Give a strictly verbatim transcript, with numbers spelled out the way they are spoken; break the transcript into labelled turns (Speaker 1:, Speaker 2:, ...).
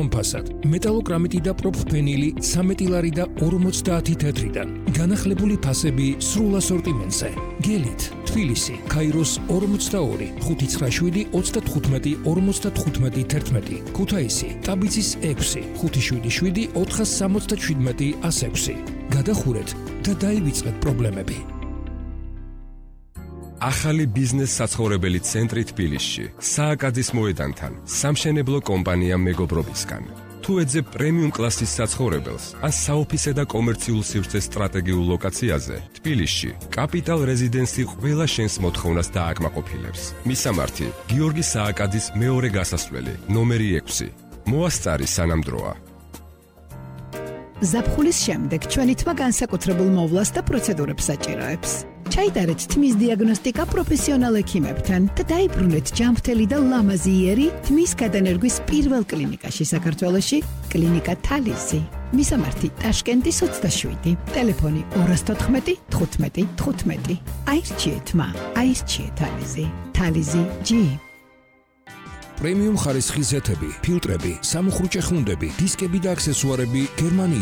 Speaker 1: ხომფასად. მეტალოკრამიტი და პროფენილი ცამეტი ლარი და ორმოცდაათი თეთრიდან. განახლებული ფასები სრულ ასორტიმენტზე. გელით, თბილისი, ქაიროს ორმოცდაორი, ხუთი ცხრა შვიდი ოცდათხუთმეტი ორმოცდათხუთმეტი თერთმეტი. ქუთაისი, ტაბიცის ექვსი, ხუთი შვიდი შვიდი ოთხას სამოცდაშვიდმეტი ას ექვსი. გადახურეთ და დაივიწყეთ პრობლემები.
Speaker 2: ახალი ბიზნეს საცხოვრებელი ცენტრი თბილისში, სააკაძის მოედანთან, სამშენებლო კომპანია მეგობრობისგან. თუ ეძებ პრემიუმ კლასის საცხოვრებელს, ან საოფისე და კომერციულ სივრცეს სტრატეგიულ ლოკაციაზე, თბილისში, კაპიტალ რეზიდენსი ყველა შენს მოთხოვნას დააკმაყოფილებს. მისამართი, გიორგი სააკაძის მეორე გასასვლელი, ნომერი ექვსი. მოასწარი სანამ დროა.
Speaker 3: ზაფხულის შემდეგ ჩვენი თმა განსაკუთრებულ მოვლას და პროცედურებს საჭიროებს. ჩაიტარეთ თმის დიაგნოსტიკა პროფესიონალ ექიმებთან და დაიბრუნეთ ჯანმრთელი და ლამაზი იერი თმის გადანერგვის პირველ კლინიკაში საქართველოში, კლინიკა თალიზი. მისამართი, ტაშკენტის ოცდაშვიდი, ტელეფონი ორას თოთხმეტი თხუთმეტი თხუთმეტი. აირჩიეთ თმა, აირჩიეთ თალიზი. თალიზი ჯი.
Speaker 1: პრემიუმ ხარისხის ზეთები, ფილტრები, სამუხრუჭე ხუნდები, დისკები და აქსესუარები გერმანიის